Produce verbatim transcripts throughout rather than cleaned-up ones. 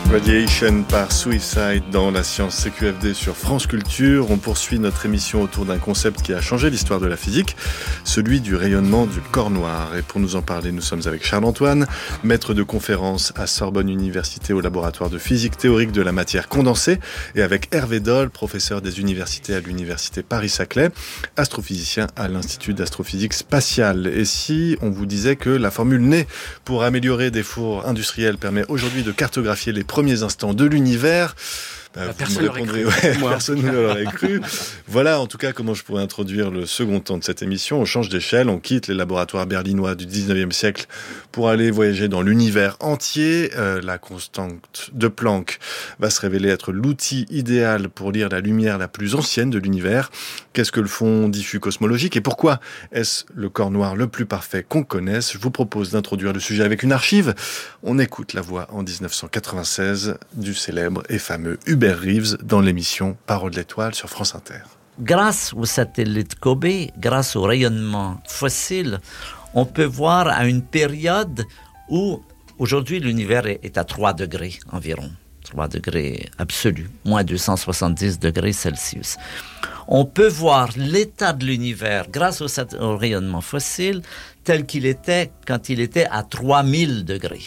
Radiation par Suicide dans la science C Q F D sur France Culture. On poursuit notre émission autour d'un concept qui a changé l'histoire de la physique, celui du rayonnement du corps noir. Et pour nous en parler, nous sommes avec Charles-Antoine, maître de conférence à Sorbonne Université au laboratoire de physique théorique de la matière condensée, et avec Hervé Doll, professeur des universités à l'université Paris-Saclay, astrophysicien à l'Institut d'astrophysique spatiale. Et si on vous disait que la formule née pour améliorer des fours industriels permet aujourd'hui de cartographier les premiers instants de l'univers, bah, bah, vous personne me répondrez, ouais, personne ne l'aurait cru. Voilà en tout cas comment je pourrais introduire le second temps de cette émission. On change d'échelle, on quitte les laboratoires berlinois du dix-neuvième siècle pour aller voyager dans l'univers entier. Euh, la constante de Planck va se révéler être l'outil idéal pour lire la lumière la plus ancienne de l'univers. Qu'est-ce que le fond diffus cosmologique et pourquoi est-ce le corps noir le plus parfait qu'on connaisse? Je vous propose d'introduire le sujet avec une archive. On écoute la voix en dix-neuf cent quatre-vingt-seize du célèbre et fameux Hubert Reeves dans l'émission Parole de l'étoile sur France Inter. Grâce au satellite Kobe, grâce au rayonnement fossile, on peut voir à une période où aujourd'hui l'univers est à trois degrés environ. trois degrés absolus, moins deux cent soixante-dix degrés Celsius. On peut voir l'état de l'univers grâce au, sat- au rayonnement fossile tel qu'il était quand il était à trois mille degrés.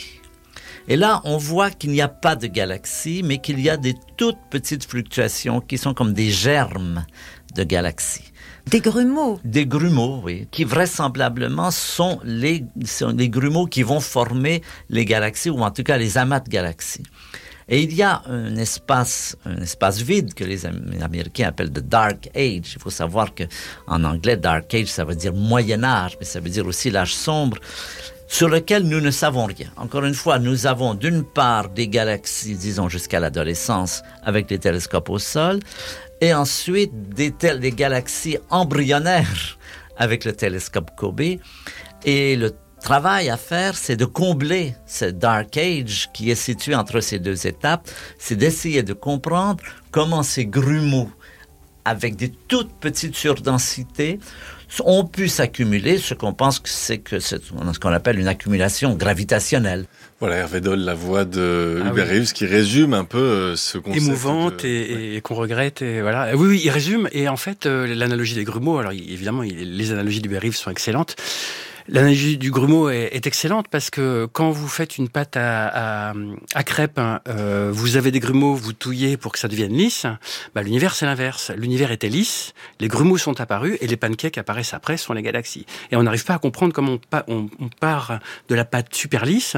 Et là, on voit qu'il n'y a pas de galaxies, mais qu'il y a des toutes petites fluctuations qui sont comme des germes de galaxies. Des grumeaux. Des grumeaux, oui, qui vraisemblablement sont les, sont les grumeaux qui vont former les galaxies, ou en tout cas les amas de galaxies. Et il y a un espace, un espace vide que les Américains appellent the Dark Age. Il faut savoir que en anglais, Dark Age, ça veut dire Moyen Âge, mais ça veut dire aussi l'âge sombre, sur lequel nous ne savons rien. Encore une fois, nous avons d'une part des galaxies, disons jusqu'à l'adolescence, avec les télescopes au sol, et ensuite des, tel- des galaxies embryonnaires avec le télescope Kobe. Et le travail à faire, c'est de combler ce Dark Age qui est situé entre ces deux étapes, c'est d'essayer de comprendre comment ces grumeaux, avec des toutes petites surdensités, ont pu s'accumuler, ce qu'on pense que c'est que c'est ce qu'on appelle une accumulation gravitationnelle. Voilà, Hervé Doll, la voix de ah Hubert oui. Reeves qui résume un peu ce concept. Émouvante de... et, ouais. et qu'on regrette. Et voilà. Oui, oui, il résume. Et en fait, euh, l'analogie des grumeaux, alors évidemment, il, les analogies d'Hubert Reeves sont excellentes. L'analogie du grumeau est, est excellente parce que quand vous faites une pâte à, à, à crêpes, hein, euh, vous avez des grumeaux, vous touillez pour que ça devienne lisse. Bah, l'univers, c'est l'inverse. L'univers était lisse, les grumeaux sont apparus et les pancakes apparaissent après, sont les galaxies. Et on n'arrive pas à comprendre comment on, on, on part de la pâte super lisse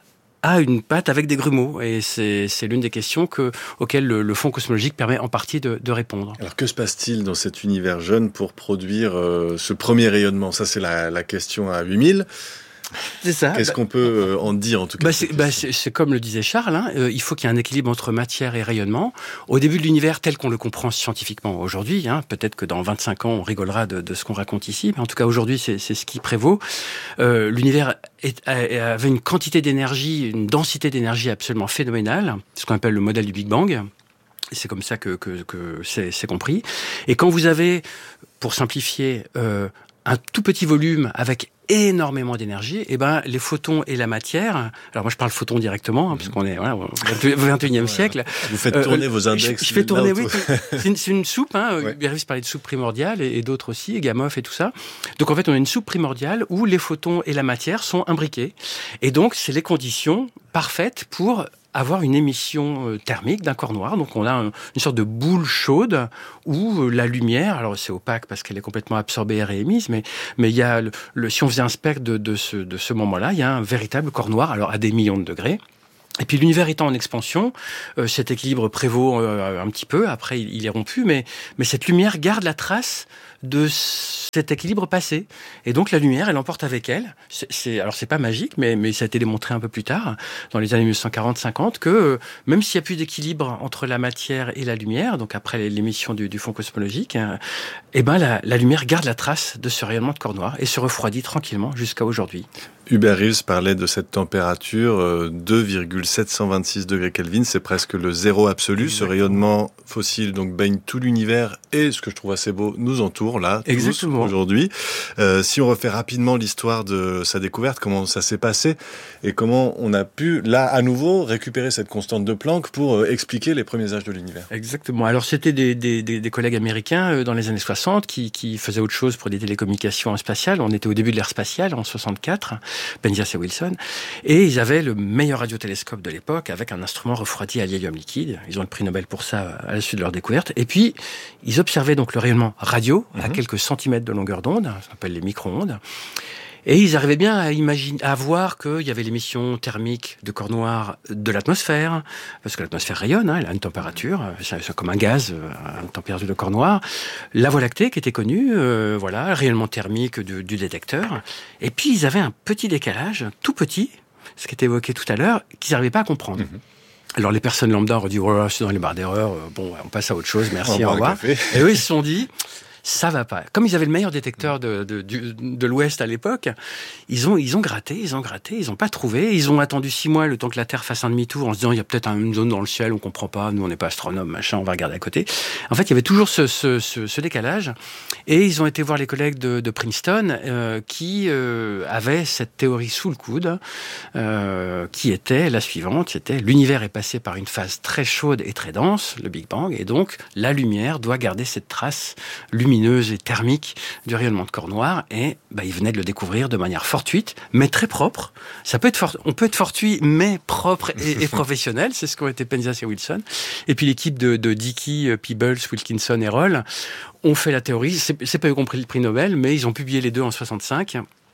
à une pâte avec des grumeaux. Et c'est, c'est l'une des questions que, auxquelles le, le fond cosmologique permet en partie de, de répondre. Alors que se passe-t-il dans cet univers jeune pour produire euh, ce premier rayonnement? Ça, c'est la, la question à huit mille. C'est ça. Qu'est-ce bah, qu'on peut en dire en tout cas? bah c'est, bah c'est, c'est comme le disait Charles, hein, euh, il faut qu'il y ait un équilibre entre matière et rayonnement. Au début de l'univers tel qu'on le comprend scientifiquement aujourd'hui, hein, peut-être que dans vingt-cinq ans on rigolera de, de ce qu'on raconte ici, mais en tout cas aujourd'hui c'est, c'est ce qui prévaut. Euh, l'univers est, avait une quantité d'énergie, une densité d'énergie absolument phénoménale, ce qu'on appelle le modèle du Big Bang. C'est comme ça que, que, que c'est, c'est compris. Et quand vous avez, pour simplifier, euh, un tout petit volume avec énormément d'énergie, et ben les photons et la matière. Alors moi je parle photons directement, hein, parce qu'on est voilà, au vingt et unième siècle. Vous faites tourner euh, vos index. Je, je fais tourner, oui. C'est une, c'est une soupe. Hein. Ouais. Hubert Reeves parlait de soupe primordiale et, et d'autres aussi, et Gamow et tout ça. Donc en fait on a une soupe primordiale où les photons et la matière sont imbriqués, et donc c'est les conditions parfaites pour avoir une émission thermique d'un corps noir. Donc on a un, une sorte de boule chaude où la lumière, alors c'est opaque parce qu'elle est complètement absorbée et réémise, mais mais il y a le, le si on faisait un spectre de, de ce de ce moment-là, il y a un véritable corps noir, alors à des millions de degrés. Et puis l'univers étant en expansion, euh, cet équilibre prévaut euh, un petit peu. Après, il, il est rompu, mais mais cette lumière garde la trace de cet équilibre passé. Et donc la lumière, elle emporte avec elle. C'est, c'est alors c'est pas magique, mais mais ça a été démontré un peu plus tard, dans les années mille neuf cent quarante cinquante, que euh, même s'il y a plus d'équilibre entre la matière et la lumière, donc après l'émission du, du fond cosmologique, hein, eh ben la, la lumière garde la trace de ce rayonnement de corps noir et se refroidit tranquillement jusqu'à aujourd'hui. Hubert Reeves parlait de cette température, euh, deux virgule sept cent vingt-six degrés Kelvin, c'est presque le zéro absolu. Exactement. Ce rayonnement fossile donc baigne tout l'univers et, ce que je trouve assez beau, nous entoure. toujours là, tous, Exactement. aujourd'hui. Euh, si on refait rapidement l'histoire de sa découverte, comment ça s'est passé et comment on a pu, là, à nouveau, récupérer cette constante de Planck pour euh, expliquer les premiers âges de l'univers. Exactement. Alors, c'était des, des, des, des collègues américains euh, dans les années soixante qui, qui faisaient autre chose pour des télécommunications spatiales. On était au début de l'ère spatiale, en soixante-quatre, Penzias et Wilson. Et ils avaient le meilleur radiotélescope de l'époque avec un instrument refroidi à l'hélium liquide. Ils ont le prix Nobel pour ça à la suite de leur découverte. Et puis, ils observaient donc le rayonnement radio à mmh. quelques centimètres de longueur d'onde, ça s'appelle les micro-ondes. Et ils arrivaient bien à imaginer, à voir qu'il y avait l'émission thermique de corps noirs de l'atmosphère, parce que l'atmosphère rayonne, hein, elle a une température, c'est, c'est comme un gaz, une température de corps noir. La Voie lactée qui était connue, euh, voilà, le rayonnement thermique du, du détecteur. Et puis ils avaient un petit décalage, tout petit, ce qui était évoqué tout à l'heure, qu'ils n'arrivaient pas à comprendre. Mmh. Alors les personnes lambda auraient dit oh, c'est dans les barres d'erreur, bon, on passe à autre chose, merci, au revoir. Et eux ils se sont dit ça va pas. Comme ils avaient le meilleur détecteur de, de, de, de l'Ouest à l'époque, ils ont, ils ont gratté, ils ont gratté, ils ont pas trouvé. Ils ont attendu six mois le temps que la Terre fasse un demi-tour en se disant il y a peut-être une zone dans le ciel, on comprend pas, nous on n'est pas astronomes, machin, on va regarder à côté. En fait, il y avait toujours ce, ce, ce, ce décalage. Et ils ont été voir les collègues de, de Princeton euh, qui euh, avaient cette théorie sous le coude, euh, qui était la suivante, c'était l'univers est passé par une phase très chaude et très dense, le Big Bang, et donc la lumière doit garder cette trace lumineuse lumineuse et thermique du rayonnement de corps noir, et bah, ils venaient de le découvrir de manière fortuite, mais très propre. Ça peut être fort, on peut être fortuit, mais propre et, et professionnel. C'est ce qu'ont été Penzias et Wilson. Et puis l'équipe de, de Dickey, Peebles, Wilkinson et Roll ont fait la théorie. C'est, c'est pas eux qui ont pris le prix Nobel, mais ils ont publié les deux en soixante-cinq.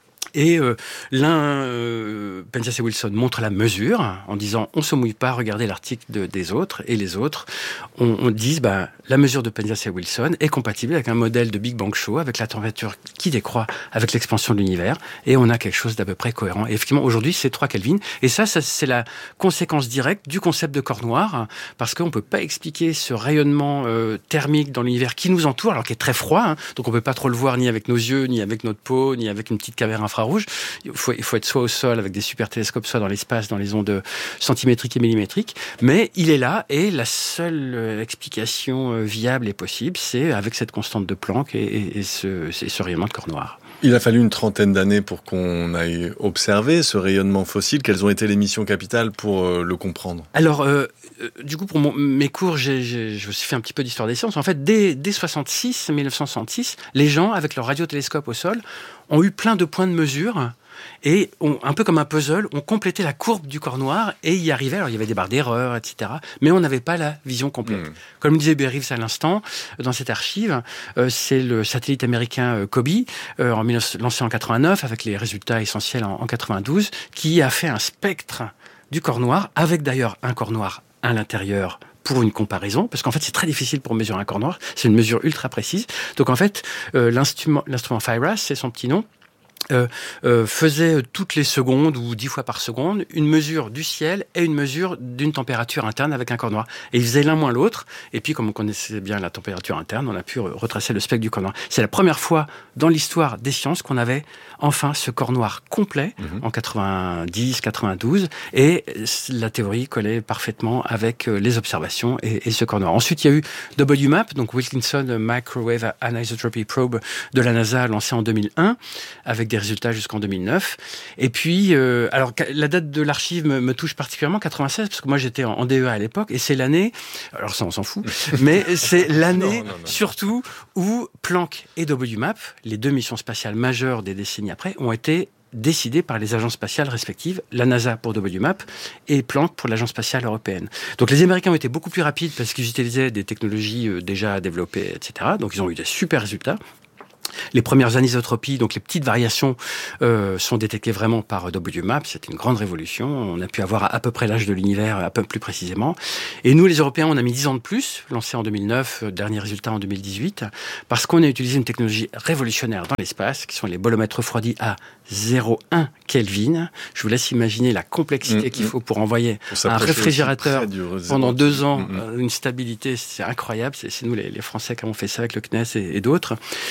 Et euh, l'un, euh, Penzias et Wilson, montrent la mesure en disant on se mouille pas, regardez l'article de, des autres, et les autres on, on disent bah, la mesure de Penzias et Wilson est compatible avec un modèle de Big Bang Show, avec la température qui décroît avec l'expansion de l'univers, et on a quelque chose d'à peu près cohérent. Et effectivement, aujourd'hui, c'est trois Kelvin, et ça, ça c'est la conséquence directe du concept de corps noir, parce qu'on peut pas expliquer ce rayonnement euh, thermique dans l'univers qui nous entoure, alors qu'il est très froid, hein, donc on peut pas trop le voir ni avec nos yeux, ni avec notre peau, ni avec une petite caméra infrarouge. Il faut, il faut être soit au sol avec des super télescopes, soit dans l'espace, dans les ondes centimétriques et millimétriques. Mais il est là, et la seule explication viable et possible, c'est avec cette constante de Planck et, et, et, ce, et ce rayonnement de corps noir. Il a fallu une trentaine d'années pour qu'on aille observer ce rayonnement fossile. Quelles ont été les missions capitales pour euh, le comprendre ? Alors, euh, euh, du coup, pour mon, mes cours, j'ai, j'ai, je me suis fait un petit peu d'histoire des sciences. En fait, dès, dès soixante-six, mille neuf cent soixante-six, les gens, avec leur radiotélescope au sol, ont eu plein de points de mesure et on, un peu comme un puzzle, on complétait la courbe du corps noir et y arrivait. Alors il y avait des barres d'erreur, et cetera. Mais on n'avait pas la vision complète. Mmh. Comme le disait Barry Reeves à l'instant, dans cette archive, euh, c'est le satellite américain euh, COBE, euh, en lancé en quatre-vingt-neuf, avec les résultats essentiels en, en quatre-vingt-douze, qui a fait un spectre du corps noir, avec d'ailleurs un corps noir à l'intérieur, pour une comparaison, parce qu'en fait, c'est très difficile pour mesurer un corps noir. C'est une mesure ultra précise. Donc, en fait, euh, l'instrument, l'instrument FIRAS, c'est son petit nom, Euh, euh, faisait toutes les secondes ou dix fois par seconde une mesure du ciel et une mesure d'une température interne avec un corps noir. Et il faisait l'un moins l'autre. Et puis, comme on connaissait bien la température interne, on a pu retracer le spectre du corps noir. C'est la première fois dans l'histoire des sciences qu'on avait enfin ce corps noir complet mmh. en quatre-vingt-dix quatre-vingt-douze. Et la théorie collait parfaitement avec les observations et, et ce corps noir. Ensuite, il y a eu W MAP, donc Wilkinson Microwave Anisotropy Probe de la NASA, lancé en deux mille un, avec des résultats jusqu'en deux mille neuf. Et puis, euh, alors la date de l'archive me, me touche particulièrement, quatre-vingt-seize, parce que moi j'étais en, en D E A à l'époque, et c'est l'année, alors ça on s'en fout, mais c'est l'année non, non, non. surtout où Planck et W MAP, les deux missions spatiales majeures des décennies après, ont été décidées par les agences spatiales respectives, la NASA pour W MAP et Planck pour l'agence spatiale européenne. Donc les Américains ont été beaucoup plus rapides parce qu'ils utilisaient des technologies euh, déjà développées, et cetera. Donc ils ont eu des super résultats. Les premières anisotropies, donc les petites variations, euh, sont détectées vraiment par W MAP. C'était une grande révolution. On a pu avoir à, à peu près l'âge de l'univers, un peu plus précisément. Et nous, les Européens, on a mis dix ans de plus, lancé en deux mille neuf, dernier résultat en deux mille dix-huit, parce qu'on a utilisé une technologie révolutionnaire dans l'espace, qui sont les bolomètres refroidis à zéro virgule un Kelvin. Je vous laisse imaginer la complexité mmh, qu'il faut pour envoyer pour un réfrigérateur pendant deux ans, mmh. une stabilité, c'est incroyable. C'est, c'est nous, les, les Français, qui avons fait ça avec le C N E S et, et d'autres. Et donc,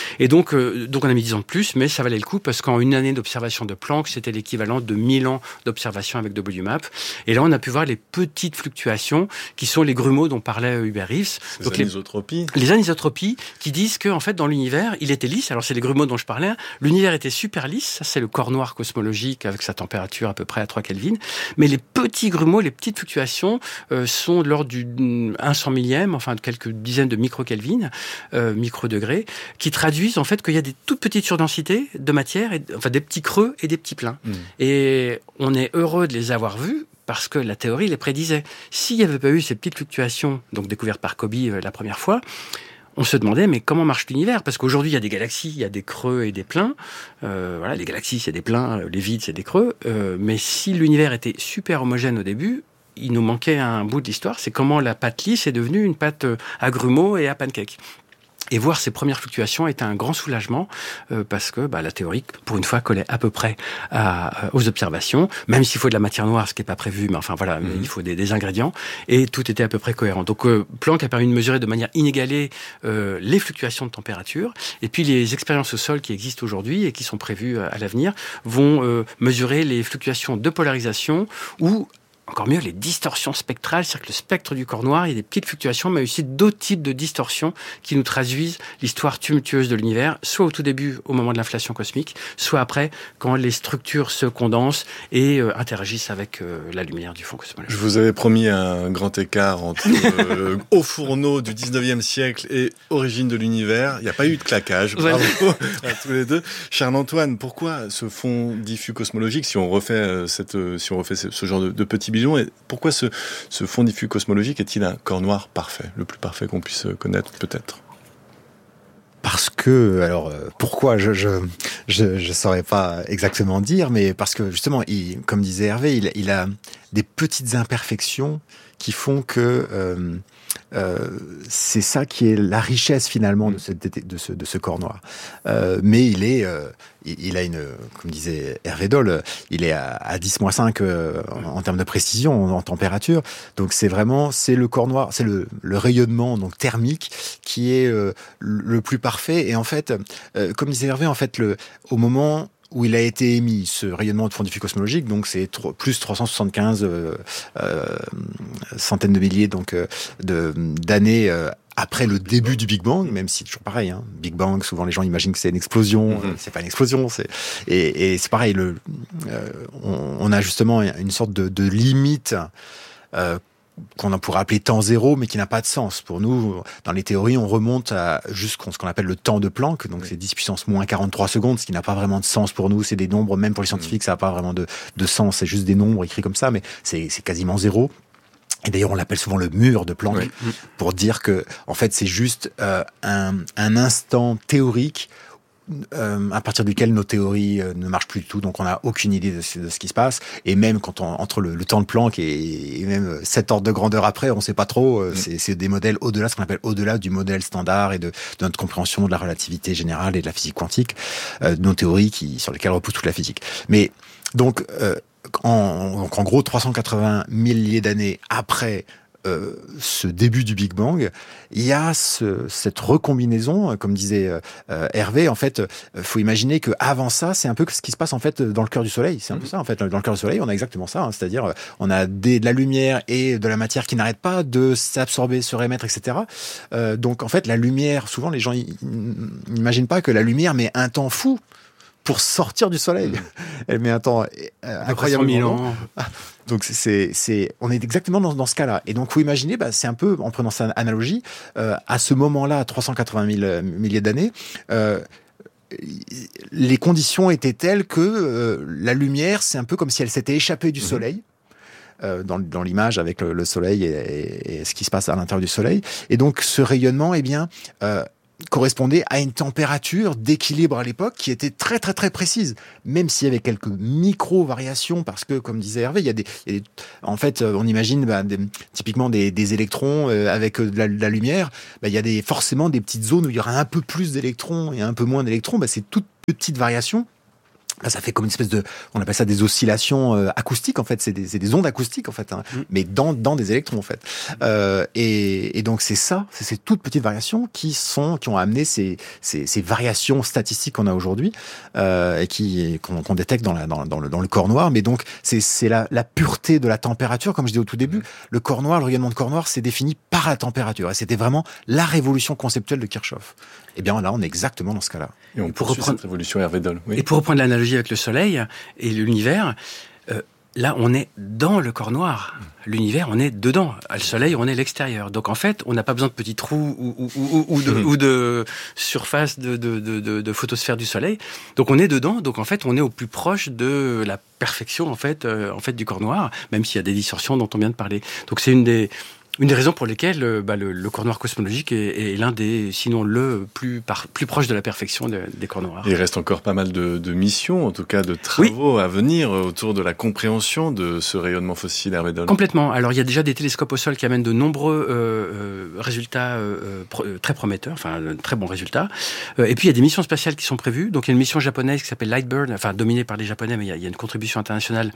donc, euh, donc on a mis dix ans de plus, mais ça valait le coup parce qu'en une année d'observation de Planck, c'était l'équivalent de mille ans d'observation avec W MAP. Et là, on a pu voir les petites fluctuations qui sont les grumeaux dont parlait Hubert Reeves. Les donc anisotropies. Les, les anisotropies qui disent que, en fait, dans l'univers, il était lisse. Alors, c'est les grumeaux dont je parlais. Hein. L'univers était super lisse. Ça, c'est le corps noir cosmologique avec sa température à peu près à trois Kelvin. Mais les petits grumeaux, les petites fluctuations euh, sont de l'ordre du un cent millième, enfin de quelques dizaines de micro-Kelvin, euh, micro-degrés, qui traduisent en fait qu'il y a des toutes petites surdensités de matière, et, enfin des petits creux et des petits pleins. Mmh. Et on est heureux de les avoir vus parce que la théorie les prédisait. S'il n'y avait pas eu ces petites fluctuations, donc découvertes par Kobe euh, la première fois, on se demandait, mais comment marche l'univers? Parce qu'aujourd'hui, il y a des galaxies, il y a des creux et des pleins. Euh, voilà, les galaxies, c'est des pleins, les vides, c'est des creux. Euh, mais si l'univers était super homogène au début, il nous manquait un bout de l'histoire. C'est comment la pâte lisse est devenue une pâte à grumeaux et à pancake. Et voir ces premières fluctuations était un grand soulagement euh, parce que bah, la théorie, pour une fois, collait à peu près à, à, aux observations, même s'il faut de la matière noire, ce qui n'est pas prévu, mais enfin voilà, mmh. il faut des, des ingrédients, et tout était à peu près cohérent. Donc euh, Planck a permis de mesurer de manière inégalée euh, les fluctuations de température, et puis les expériences au sol qui existent aujourd'hui et qui sont prévues à, à l'avenir vont euh, mesurer les fluctuations de polarisation ou encore mieux, les distorsions spectrales, c'est-à-dire que le spectre du corps noir, il y a des petites fluctuations, mais aussi d'autres types de distorsions qui nous traduisent l'histoire tumultueuse de l'univers, soit au tout début, au moment de l'inflation cosmique, soit après, quand les structures se condensent et euh, interagissent avec euh, la lumière du fond cosmologique. Je vous avais promis un grand écart entre euh, Haut Fourneau du dix-neuvième siècle et Origine de l'univers. Il n'y a pas eu de claquage. Bravo à tous les deux. Charles-Antoine, pourquoi ce fond diffus cosmologique, si on refait, cette, si on refait ce, ce genre de, de petits et pourquoi ce, ce fond diffus cosmologique est-il un corps noir parfait, le plus parfait qu'on puisse connaître peut-être? Parce que, alors, pourquoi, je je, je je saurais pas exactement dire, mais parce que justement, il, comme disait Hervé, il, il a des petites imperfections qui font que euh, euh, c'est ça qui est la richesse finalement de ce, de ce, de ce corps noir. Euh, mais il est, euh, il a une, comme disait Hervé Doll, il est à, à dix moins cinq euh, en, en termes de précision, en, en température. Donc c'est vraiment, c'est le corps noir, c'est le, le rayonnement donc thermique qui est euh, le plus parfait. Et en fait, euh, comme disait Hervé, en fait, le, au moment où il a été émis, ce rayonnement de fond diffus cosmologique, donc c'est plus trois cent soixante-quinze euh, euh, centaines de milliers donc euh, de d'années euh, après le début du Big Bang, même si toujours pareil, hein, Big Bang, souvent les gens imaginent que c'est une explosion, mm-hmm. c'est pas une explosion, c'est et, et c'est pareil, le euh, on, on a justement une sorte de, de limite. Euh, qu'on pourrait appeler temps zéro, mais qui n'a pas de sens. Pour nous, dans les théories, on remonte à jusqu'à ce qu'on appelle le temps de Planck, donc oui. c'est dix puissance moins quarante-trois secondes, ce qui n'a pas vraiment de sens pour nous. C'est des nombres, même pour les scientifiques, ça n'a pas vraiment de, de sens. C'est juste des nombres écrits comme ça, mais c'est, c'est quasiment zéro. Et d'ailleurs, on l'appelle souvent le mur de Planck, oui. pour dire que, en fait, c'est juste euh, un, un instant théorique Euh, à partir duquel nos théories euh, ne marchent plus du tout, donc on n'a aucune idée de ce, de ce qui se passe. Et même quand on, entre le, le temps de Planck et, et même sept ordres de grandeur après, on ne sait pas trop. Euh, mmh. c'est, c'est des modèles au-delà, ce qu'on appelle au-delà du modèle standard et de, de notre compréhension de la relativité générale et de la physique quantique, euh, de nos théories qui sur lesquelles repose toute la physique. Mais donc, euh, en, donc en gros, trois cent quatre-vingts milliers d'années après. Euh, ce début du Big Bang, il y a ce, cette recombinaison, comme disait euh, Hervé. En fait, il faut imaginer que avant ça, c'est un peu ce qui se passe en fait dans le cœur du Soleil. C'est un peu ça en fait. Dans le cœur du Soleil, on a exactement ça, hein, c'est-à-dire on a des, de la lumière et de la matière qui n'arrêtent pas de s'absorber, se réémettre, et cetera. Euh, donc en fait, la lumière, souvent les gens n'imaginent pas que la lumière met un temps fou pour sortir du Soleil. Elle met un temps euh, incroyablement long. Donc c'est, c'est, on est exactement dans, dans ce cas-là. Et donc, vous imaginez, bah, c'est un peu, en prenant cette analogie, euh, à ce moment-là, à trois cent quatre-vingt mille milliers d'années, euh, les conditions étaient telles que euh, la lumière, c'est un peu comme si elle s'était échappée du mmh. Soleil. Euh, dans, dans l'image avec le, le Soleil et, et, et ce qui se passe à l'intérieur du Soleil. Et donc, ce rayonnement, eh bien, euh, correspondait à une température d'équilibre à l'époque qui était très très très précise, même s'il y avait quelques micro-variations, parce que, comme disait Hervé, il y a des, il y a des en fait, on imagine bah, des, typiquement des, des électrons euh, avec de la, de la lumière, bah, il y a des, forcément des petites zones où il y aura un peu plus d'électrons et un peu moins d'électrons, bah, c'est toutes petites variations. Là, ça fait comme une espèce de, on appelle ça des oscillations euh, acoustiques en fait, c'est des, c'est des ondes acoustiques en fait, hein, mmh. mais dans dans des électrons en fait. Euh, et, et donc c'est ça, c'est ces toutes petites variations qui sont, qui ont amené ces ces, ces variations statistiques qu'on a aujourd'hui euh, et qui qu'on, qu'on détecte dans la dans, dans le dans le corps noir. Mais donc c'est c'est la la pureté de la température, comme je disais au tout début. Le corps noir, le rayonnement de corps noir, c'est défini par la température. Et c'était vraiment la révolution conceptuelle de Kirchhoff. Et bien là, on est exactement dans ce cas-là. Et on pour reprendre cette révolution Hervé Doll. Oui. Et pour reprendre l'analogie avec le Soleil et l'univers, euh, là, on est dans le corps noir. L'univers, on est dedans. Le Soleil, on est l'extérieur. Donc, en fait, on n'a pas besoin de petits trous ou, ou, ou, ou, de, ou de surface de, de, de, de, de photosphère du Soleil. Donc, on est dedans. Donc, en fait, on est au plus proche de la perfection, en fait, euh, en fait du corps noir, même s'il y a des distorsions dont on vient de parler. Donc, c'est une des... Une des raisons pour lesquelles bah, le, le corps noir cosmologique est, est l'un des, sinon le plus, par, plus proche de la perfection de, des corps noirs. Et il reste encore pas mal de, de missions, en tout cas de travaux oui. à venir autour de la compréhension de ce rayonnement fossile, Hervé Doll. Complètement. Alors il y a déjà des télescopes au sol qui amènent de nombreux euh, euh, résultats euh, pro, très prometteurs, enfin de très bons résultats. Euh, et puis il y a des missions spatiales qui sont prévues. Donc il y a une mission japonaise qui s'appelle Lightbird, enfin dominée par les Japonais, mais il y a, il y a une contribution internationale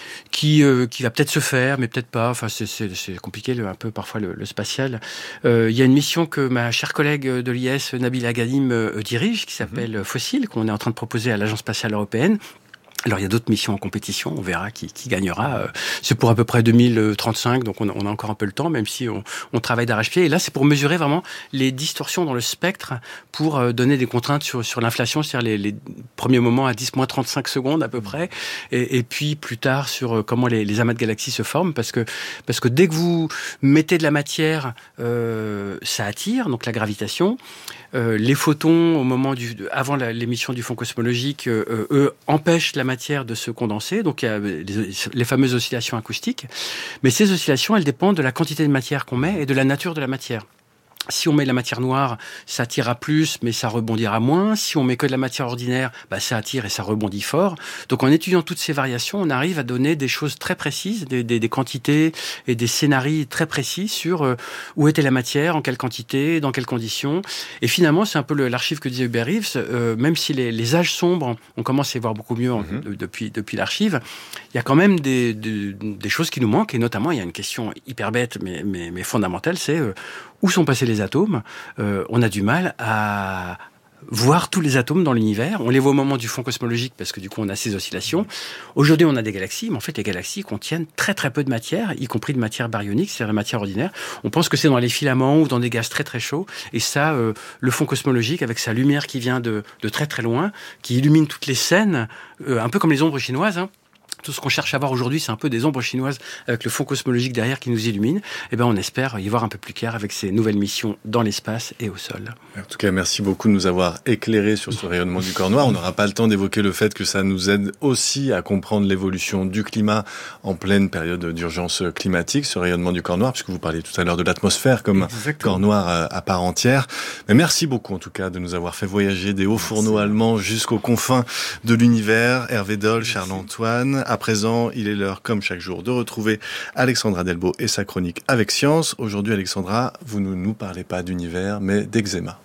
qui euh, qui va peut-être se faire, mais peut-être pas. Enfin, c'est c'est, c'est compliqué le, un peu parfois le, le spatial. Euh, il y a une mission que ma chère collègue de l'I S, Nabila Ghanim, euh, dirige, qui s'appelle mmh. Fossile, qu'on est en train de proposer à l'Agence spatiale européenne. Alors, il y a d'autres missions en compétition, on verra qui, qui gagnera. C'est pour à peu près deux mille trente-cinq, donc on a, on a encore un peu le temps, même si on, on travaille d'arrache-pied. Et là, c'est pour mesurer vraiment les distorsions dans le spectre, pour donner des contraintes sur, sur l'inflation, c'est-à-dire les, les premiers moments à dix moins trente-cinq secondes à peu près, et, et puis plus tard sur comment les, les amas de galaxies se forment, parce que, parce que dès que vous mettez de la matière, euh, ça attire, donc la gravitation. Euh, les photons, au moment du, avant la, l'émission du fond cosmologique, euh, eux empêchent la matière de se condenser, donc il y a les, les fameuses oscillations acoustiques. Mais ces oscillations, elles dépendent de la quantité de matière qu'on met et de la nature de la matière. Si on met de la matière noire, ça attirera plus, mais ça rebondira moins. Si on met que de la matière ordinaire, bah, ça attire et ça rebondit fort. Donc, en étudiant toutes ces variations, on arrive à donner des choses très précises, des, des, des quantités et des scénarios très précis sur euh, où était la matière, en quelle quantité, dans quelles conditions. Et finalement, c'est un peu le, l'archive que disait Hubert Reeves. Euh, même si les, les âges sombres, on commence à y voir beaucoup mieux en, mm-hmm. de, depuis, depuis l'archive, il y a quand même des, des, des choses qui nous manquent. Et notamment, il y a une question hyper bête, mais, mais, mais fondamentale, c'est euh, où sont passés les atomes. euh, On a du mal à voir tous les atomes dans l'univers. On les voit au moment du fond cosmologique parce que du coup on a ces oscillations. Aujourd'hui on a des galaxies, mais en fait les galaxies contiennent très très peu de matière, y compris de matière baryonique, c'est-à-dire la matière ordinaire. On pense que c'est dans les filaments ou dans des gaz très très chauds. Et ça, euh, le fond cosmologique avec sa lumière qui vient de, de très très loin, qui illumine toutes les scènes, euh, un peu comme les ombres chinoises, hein. Tout ce qu'on cherche à voir aujourd'hui, c'est un peu des ombres chinoises avec le fond cosmologique derrière qui nous illumine. Eh ben, on espère y voir un peu plus clair avec ces nouvelles missions dans l'espace et au sol. En tout cas, merci beaucoup de nous avoir éclairés sur ce rayonnement du corps noir. On n'aura pas le temps d'évoquer le fait que ça nous aide aussi à comprendre l'évolution du climat en pleine période d'urgence climatique, ce rayonnement du corps noir, puisque vous parliez tout à l'heure de l'atmosphère comme Exactement. Un corps noir à part entière. Mais merci beaucoup, en tout cas, de nous avoir fait voyager des hauts fourneaux merci. Allemands jusqu'aux confins de l'univers. Hervé Doll, Charles-Antoine. À présent, il est l'heure, comme chaque jour, de retrouver Alexandra Delbo et sa chronique Avec Science. Aujourd'hui, Alexandra, vous ne nous parlez pas d'univers, mais d'eczéma.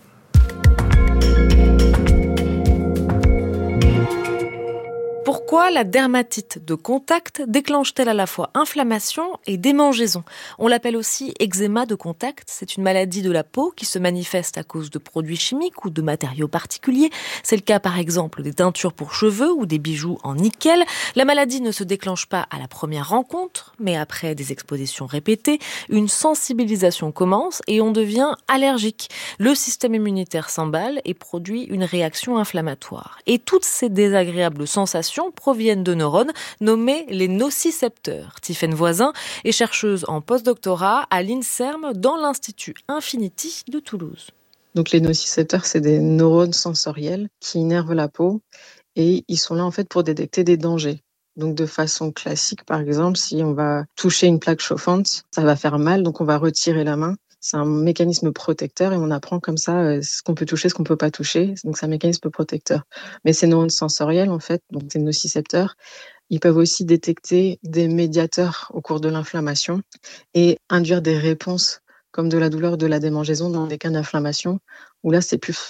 Pourquoi la dermatite de contact déclenche-t-elle à la fois inflammation et démangeaison ? On l'appelle aussi eczéma de contact. C'est une maladie de la peau qui se manifeste à cause de produits chimiques ou de matériaux particuliers. C'est le cas par exemple des teintures pour cheveux ou des bijoux en nickel. La maladie ne se déclenche pas à la première rencontre, mais après des expositions répétées, une sensibilisation commence et on devient allergique. Le système immunitaire s'emballe et produit une réaction inflammatoire. Et toutes ces désagréables sensations proviennent de neurones nommés les nocicepteurs. Tiffaine Voisin est chercheuse en postdoctorat à l'INSERM dans l'Institut Infinity de Toulouse. Donc les nocicepteurs, c'est des neurones sensoriels qui innervent la peau et ils sont là en fait pour détecter des dangers. Donc de façon classique, par exemple, si on va toucher une plaque chauffante, ça va faire mal, donc on va retirer la main. C'est un mécanisme protecteur et on apprend comme ça euh, ce qu'on peut toucher, ce qu'on peut pas toucher. Donc c'est un mécanisme protecteur. Mais ces neurones sensoriels, en fait, donc ces nocicepteurs, ils peuvent aussi détecter des médiateurs au cours de l'inflammation et induire des réponses comme de la douleur, de la démangeaison dans des cas d'inflammation où là c'est plus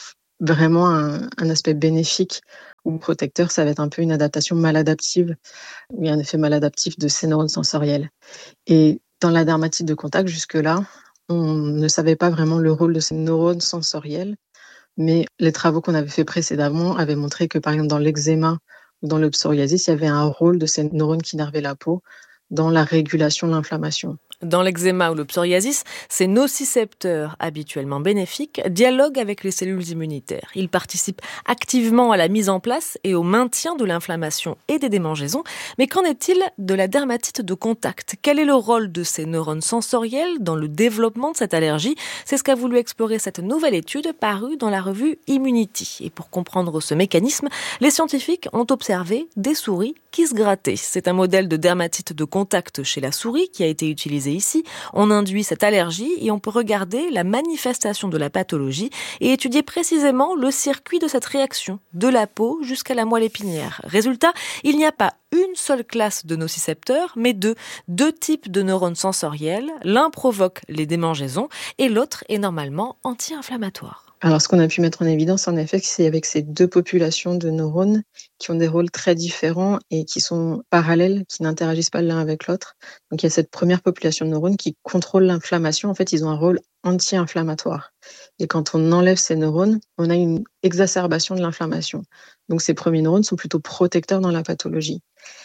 vraiment un, un aspect bénéfique ou protecteur, ça va être un peu une adaptation maladaptive, ou un effet maladaptif de ces neurones sensoriels. Et dans la dermatite de contact, jusque-là, on ne savait pas vraiment le rôle de ces neurones sensoriels, mais les travaux qu'on avait fait précédemment avaient montré que, par exemple, dans l'eczéma ou dans le psoriasis, il y avait un rôle de ces neurones qui innervaient la peau dans la régulation de l'inflammation. Dans l'eczéma ou le psoriasis, ces nocicepteurs habituellement bénéfiques dialoguent avec les cellules immunitaires. Ils participent activement à la mise en place et au maintien de l'inflammation et des démangeaisons. Mais qu'en est-il de la dermatite de contact ? Quel est le rôle de ces neurones sensoriels dans le développement de cette allergie ? C'est ce qu'a voulu explorer cette nouvelle étude parue dans la revue Immunity. Et pour comprendre ce mécanisme, les scientifiques ont observé des souris qui se grattaient. C'est un modèle de dermatite de contact chez la souris qui a été utilisé ici. On induit cette allergie et on peut regarder la manifestation de la pathologie et étudier précisément le circuit de cette réaction, de la peau jusqu'à la moelle épinière. Résultat, il n'y a pas une seule classe de nocicepteurs, mais deux, deux types de neurones sensoriels. L'un provoque les démangeaisons et l'autre est normalement anti-inflammatoire. Alors, ce qu'on a pu mettre en évidence, en effet, c'est avec ces deux populations de neurones qui ont des rôles très différents et qui sont parallèles, qui n'interagissent pas l'un avec l'autre. Donc, il y a cette première population de neurones qui contrôle l'inflammation. En fait, ils ont un rôle anti-inflammatoire. Et quand on enlève ces neurones, on a une exacerbation de l'inflammation. Donc, ces premiers neurones sont plutôt protecteurs dans la pathologie.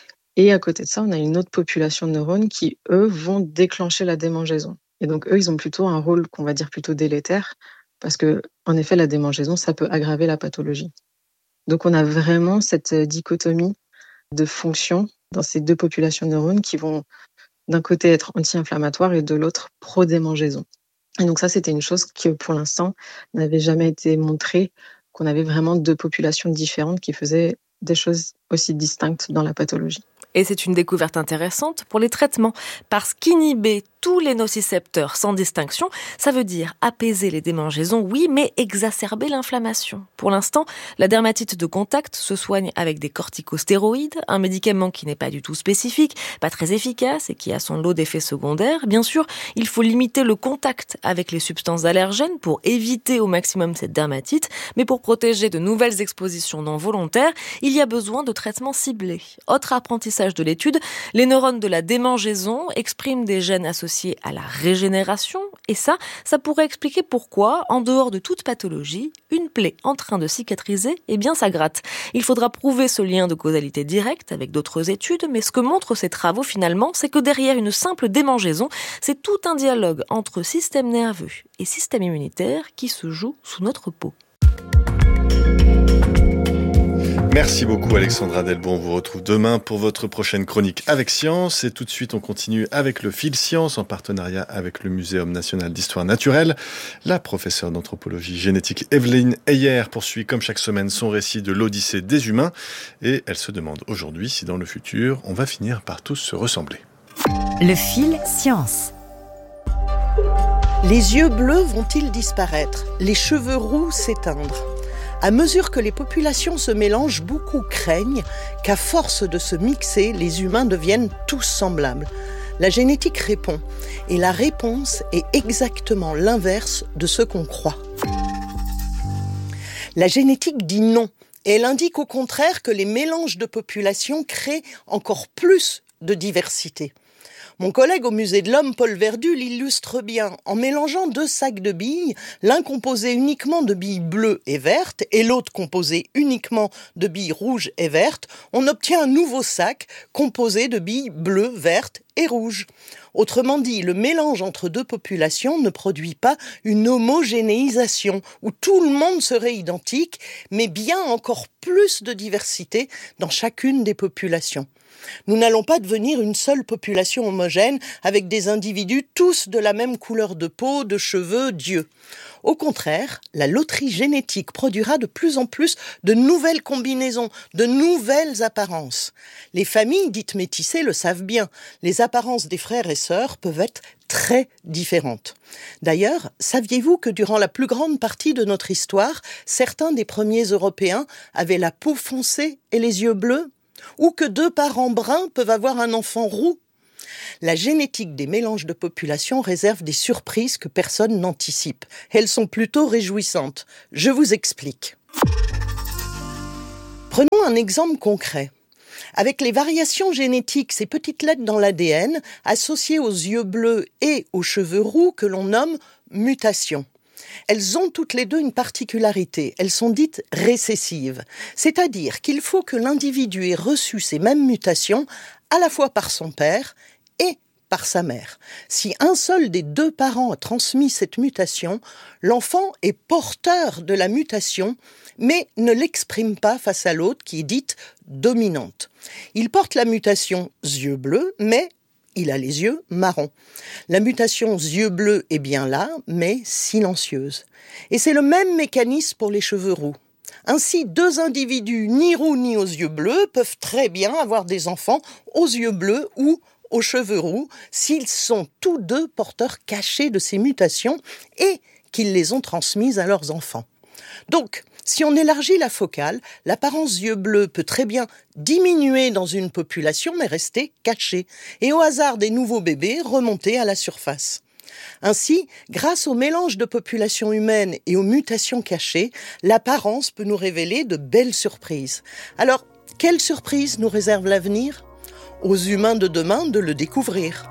Et à côté de ça, on a une autre population de neurones qui, eux, vont déclencher la démangeaison. Et donc, eux, ils ont plutôt un rôle qu'on va dire plutôt délétère, parce que, en effet, la démangeaison, ça peut aggraver la pathologie. Donc, on a vraiment cette dichotomie de fonctions dans ces deux populations de neurones qui vont d'un côté être anti-inflammatoires et de l'autre pro-démangeaison. Et donc ça, c'était une chose qui, pour l'instant, n'avait jamais été montrée, qu'on avait vraiment deux populations différentes qui faisaient des choses aussi distinctes dans la pathologie. Et c'est une découverte intéressante pour les traitements, parce qu'inhiber tous les nocicepteurs sans distinction, ça veut dire apaiser les démangeaisons, oui, mais exacerber l'inflammation. Pour l'instant, la dermatite de contact se soigne avec des corticostéroïdes, un médicament qui n'est pas du tout spécifique, pas très efficace et qui a son lot d'effets secondaires. Bien sûr, il faut limiter le contact avec les substances allergènes pour éviter au maximum cette dermatite, mais pour protéger de nouvelles expositions non volontaires, il y a besoin de traitements ciblés. Autre apprentissage de l'étude, les neurones de la démangeaison expriment des gènes associés à la régénération, et ça, ça pourrait expliquer pourquoi, en dehors de toute pathologie, une plaie en train de cicatriser, eh bien ça gratte. Il faudra prouver ce lien de causalité directe avec d'autres études, mais ce que montrent ces travaux finalement, c'est que derrière une simple démangeaison, c'est tout un dialogue entre système nerveux et système immunitaire qui se joue sous notre peau. Merci beaucoup Alexandra Delbon. On vous retrouve demain pour votre prochaine chronique avec Science. Et tout de suite, on continue avec le Fil Science en partenariat avec le Muséum national d'histoire naturelle. La professeure d'anthropologie génétique Evelyne Heyer poursuit comme chaque semaine son récit de l'Odyssée des humains. Et elle se demande aujourd'hui si dans le futur, on va finir par tous se ressembler. Le Fil Science. Les yeux bleus vont-ils disparaître ? Les cheveux roux s'éteindre ? À mesure que les populations se mélangent, beaucoup craignent qu'à force de se mixer, les humains deviennent tous semblables. La génétique répond, et la réponse est exactement l'inverse de ce qu'on croit. La génétique dit non, et elle indique au contraire que les mélanges de populations créent encore plus de diversité. Mon collègue au musée de l'Homme, Paul Verdu, l'illustre bien. En mélangeant deux sacs de billes, l'un composé uniquement de billes bleues et vertes et l'autre composé uniquement de billes rouges et vertes, on obtient un nouveau sac composé de billes bleues, vertes et rouges. Autrement dit, le mélange entre deux populations ne produit pas une homogénéisation où tout le monde serait identique, mais bien encore plus de diversité dans chacune des populations. Nous n'allons pas devenir une seule population homogène avec des individus tous de la même couleur de peau, de cheveux, d'yeux. Au contraire, la loterie génétique produira de plus en plus de nouvelles combinaisons, de nouvelles apparences. Les familles dites métissées le savent bien. Les apparences des frères et sœurs peuvent être très différentes. D'ailleurs, saviez-vous que durant la plus grande partie de notre histoire, certains des premiers Européens avaient la peau foncée et les yeux bleus ? Ou que deux parents bruns peuvent avoir un enfant roux ? La génétique des mélanges de population réserve des surprises que personne n'anticipe. Elles sont plutôt réjouissantes. Je vous explique. Prenons un exemple concret. Avec les variations génétiques, ces petites lettres dans l'A D N, associées aux yeux bleus et aux cheveux roux que l'on nomme mutations. Elles ont toutes les deux une particularité, elles sont dites récessives, c'est-à-dire qu'il faut que l'individu ait reçu ces mêmes mutations à la fois par son père et par sa mère. Si un seul des deux parents a transmis cette mutation, l'enfant est porteur de la mutation, mais ne l'exprime pas face à l'autre qui est dite dominante. Il porte la mutation yeux bleus, mais il a les yeux marrons. La mutation yeux bleus est bien là, mais silencieuse. Et c'est le même mécanisme pour les cheveux roux. Ainsi, deux individus ni roux ni aux yeux bleus peuvent très bien avoir des enfants aux yeux bleus ou aux cheveux roux s'ils sont tous deux porteurs cachés de ces mutations et qu'ils les ont transmises à leurs enfants. Donc, si on élargit la focale, l'apparence yeux bleus peut très bien diminuer dans une population mais rester cachée et au hasard des nouveaux bébés remonter à la surface. Ainsi, grâce au mélange de populations humaines et aux mutations cachées, l'apparence peut nous révéler de belles surprises. Alors, quelle surprise nous réserve l'avenir ? Aux humains de demain de le découvrir.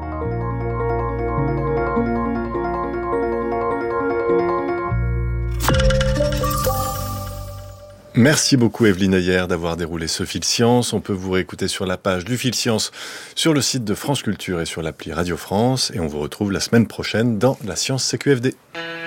Merci beaucoup Evelyne Ayer d'avoir déroulé ce fil science. On peut vous réécouter sur la page du fil science sur le site de France Culture et sur l'appli Radio France. Et on vous retrouve la semaine prochaine dans la Science C Q F D.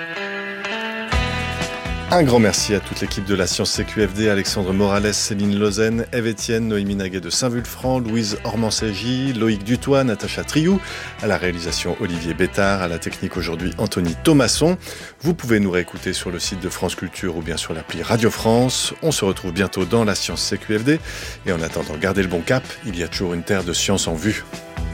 Un grand merci à toute l'équipe de la Science C Q F D, Alexandre Morales, Céline Lozen, Ève Etienne, Noémie Naguet de Saint-Vulfranc, Louise Ormansagi, Loïc Dutoit, Natacha Triou, à la réalisation Olivier Bétard, à la technique aujourd'hui Anthony Thomasson. Vous pouvez nous réécouter sur le site de France Culture ou bien sur l'appli Radio France. On se retrouve bientôt dans la Science C Q F D et en attendant, gardez le bon cap, il y a toujours une terre de science en vue.